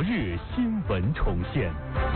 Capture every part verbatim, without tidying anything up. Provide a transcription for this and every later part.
日新闻重现。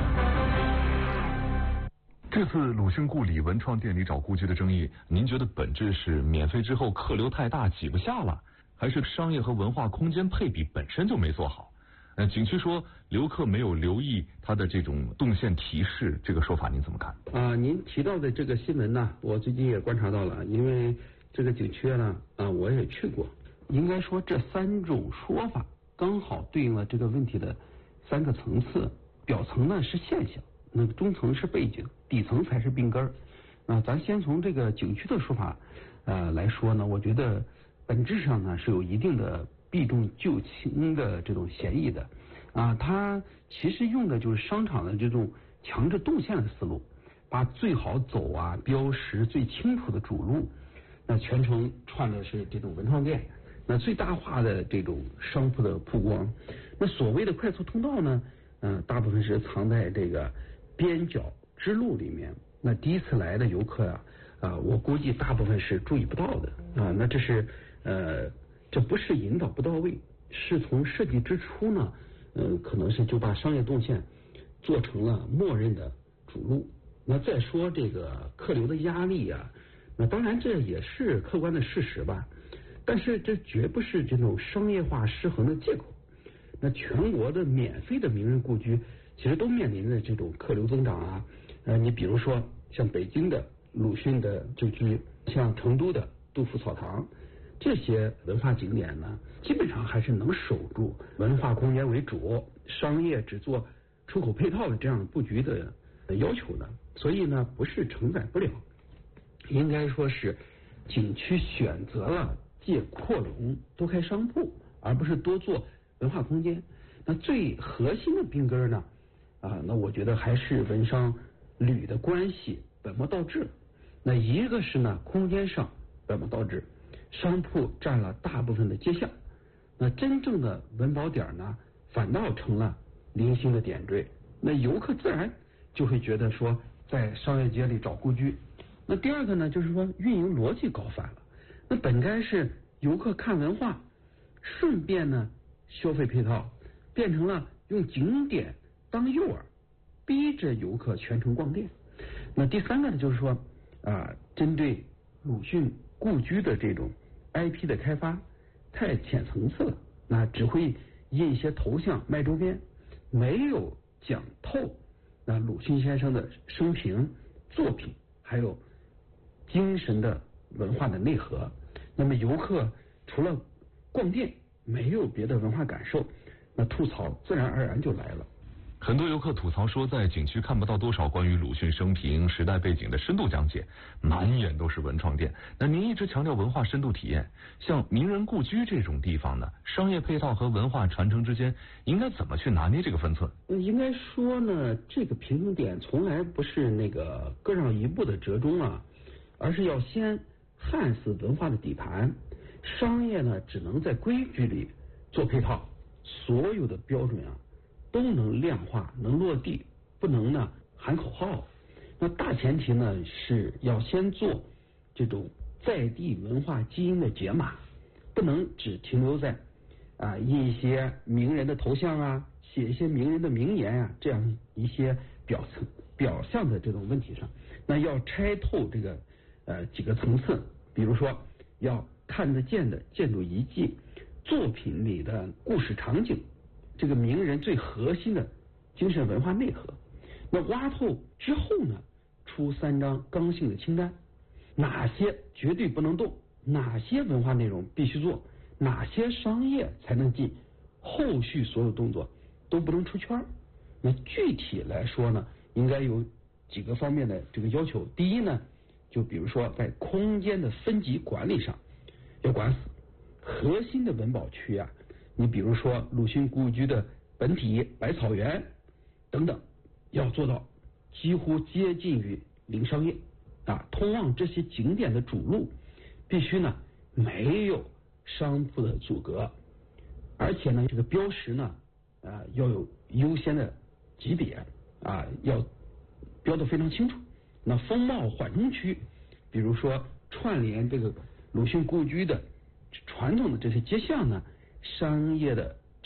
这次鲁迅故里文创店里找故居的争议，您觉得本质是免费之后客流太大挤不下了，还是商业和文化空间配比本身就没做好？呃，景区说游客没有留意它的这种动线提示，这个说法您怎么看？ 啊、呃，您提到的这个新闻呢，我最近也观察到了，因为这个景区呢，啊、呃，我也去过。应该说这三种说法刚好对应了这个问题的三个层次，表层呢是现象，那个中层是背景，底层才是病根儿。啊，咱先从这个景区的说法呃来说呢，我觉得本质上呢是有一定的避重就轻的这种嫌疑的啊，它其实用的就是商场的这种强制动线的思路，把最好走啊标识最清楚的主路，那全程串的是这种文创店，那最大化的这种商铺的曝光。那所谓的快速通道呢，嗯、呃，大部分是藏在这个边角支路里面。那第一次来的游客啊，啊、呃，我估计大部分是注意不到的啊。那这是呃，这不是引导不到位，是从设计之初呢，呃，可能是就把商业动线做成了默认的主路。那再说这个客流的压力啊，那当然这也是客观的事实吧。但是这绝不是这种商业化失衡的借口。那全国的免费的名人故居，其实都面临着这种客流增长啊。呃，你比如说像北京的鲁迅的旧居，像成都的杜甫草堂，这些文化景点呢，基本上还是能守住文化空间为主，商业只做出口配套的这样的布局的要求的。所以呢，不是承载不了，应该说是景区选择了借扩容多开商铺，而不是多做文化空间。那最核心的病根呢，啊，那我觉得还是文商旅的关系本末倒置。那一个是呢，空间上本末倒置，商铺占了大部分的街巷，那真正的文保点呢，反倒成了零星的点缀。那游客自然就会觉得说，在商业街里找故居。那第二个呢，就是说运营逻辑搞反了。那本该是游客看文化，顺便呢消费配套，变成了用景点当诱饵，逼着游客全程逛店。那第三个呢，就是说啊，针对鲁迅故居的这种 I P 的开发太浅层次了，那只会印一些头像卖周边，没有讲透那鲁迅先生的生平、作品还有精神的文化的内核。那么游客除了逛店没有别的文化感受，那吐槽自然而然就来了。 很多游客吐槽说，在景区看不到多少关于鲁迅生平、时代背景的深度讲解，满眼都是文创店。那您一直强调文化深度体验，像名人故居这种地方呢，商业配套和文化传承之间应该怎么去拿捏这个分寸？ 应该说呢，这个平衡点从来不是那个各让一步的折中啊，而是要先焊死文化的底盘。商业呢，只能在规矩里做配套，所有的标准啊都能量化，能落地，不能呢喊口号。那大前提呢是要先做这种在地文化基因的解码，不能只停留在啊印一些名人的头像啊，写一些名人的名言啊，这样一些表层表象的这种问题上。那要拆透这个呃几个层次，比如说要看得见的建筑遗迹，作品里的故事场景，这个名人最核心的精神文化内核。那挖透之后呢，出三张刚性的清单，哪些绝对不能动，哪些文化内容必须做，哪些商业才能进，后续所有动作都不能出圈。那具体来说呢，应该有几个方面的这个要求。第一呢，就比如说在空间的分级管理上要管死。核心的文保区啊，你比如说鲁迅故居的本体百草园等等，要做到几乎接近于零商业啊。通往这些景点的主路必须呢没有商铺的阻隔，而且呢这个标识呢啊要有优先的级别啊，要标得非常清楚。那风貌缓冲区，比如说串联这个鲁迅故居的传统的这些街巷呢，商业的